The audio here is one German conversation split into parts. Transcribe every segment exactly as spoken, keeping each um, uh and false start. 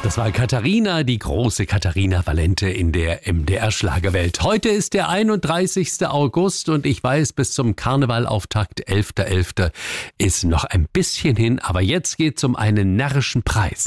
Das war Katharina, die große Katharina Valente in der M D R-Schlagerwelt. Heute ist der einunddreißigste August und ich weiß, bis zum Karnevalauftakt elfter elfter ist noch ein bisschen hin, aber jetzt geht's um einen närrischen Preis.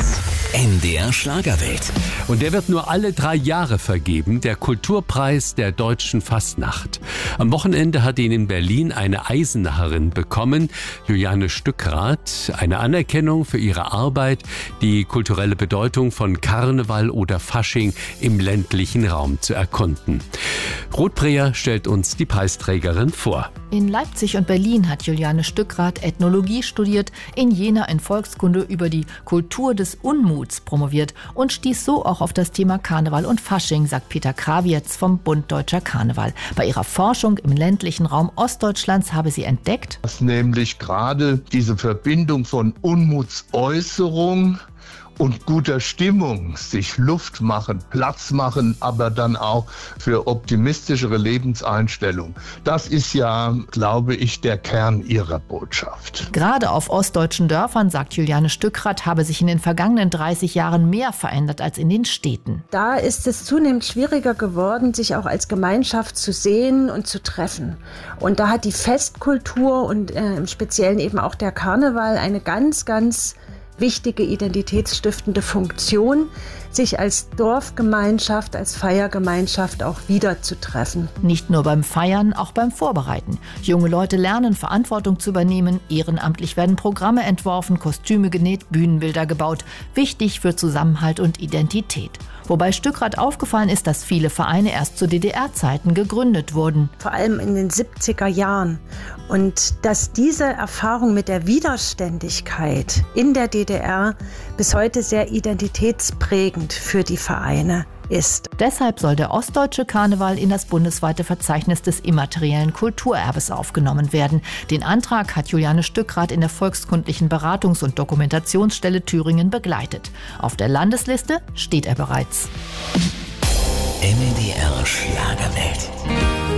M D R-Schlagerwelt. Und der wird nur alle drei Jahre vergeben, der Kulturpreis der deutschen Fastnacht. Am Wochenende hat ihn in Berlin eine Eisenacherin bekommen, Juliane Stückrath, eine Anerkennung für ihre Arbeit, die kulturelle Bedeutung von Karneval oder Fasching im ländlichen Raum zu erkunden. Ruth Breher stellt uns die Preisträgerin vor. In Leipzig und Berlin hat Juliane Stückrath Ethnologie studiert, in Jena in Volkskunde über die Kultur des Unmuts promoviert und stieß so auch auf das Thema Karneval und Fasching, sagt Peter Krawietz vom Bund Deutscher Karneval. Bei ihrer Forschung im ländlichen Raum Ostdeutschlands habe sie entdeckt, dass nämlich gerade diese Verbindung von Unmutsäußerung und guter Stimmung, sich Luft machen, Platz machen, aber dann auch für optimistischere Lebenseinstellung. Das ist ja, glaube ich, der Kern ihrer Botschaft. Gerade auf ostdeutschen Dörfern, sagt Juliane Stückrath, habe sich in den vergangenen dreißig Jahren mehr verändert als in den Städten. Da ist es zunehmend schwieriger geworden, sich auch als Gemeinschaft zu sehen und zu treffen. Und da hat die Festkultur und äh, im Speziellen eben auch der Karneval eine ganz, ganz wichtige identitätsstiftende Funktion, sich als Dorfgemeinschaft, als Feiergemeinschaft auch wiederzutreffen. Nicht nur beim Feiern, auch beim Vorbereiten. Junge Leute lernen, Verantwortung zu übernehmen. Ehrenamtlich werden Programme entworfen, Kostüme genäht, Bühnenbilder gebaut. Wichtig für Zusammenhalt und Identität. Wobei Stückrath aufgefallen ist, dass viele Vereine erst zu D D R-Zeiten gegründet wurden. Vor allem in den siebziger Jahren. Und dass diese Erfahrung mit der Widerständigkeit in der D D R bis heute sehr identitätsprägend für die Vereine ist. Deshalb soll der ostdeutsche Karneval in das bundesweite Verzeichnis des immateriellen Kulturerbes aufgenommen werden. Den Antrag hat Juliane Stückrath in der Volkskundlichen Beratungs- und Dokumentationsstelle Thüringen begleitet. Auf der Landesliste steht er bereits. M D R Schlagerwelt.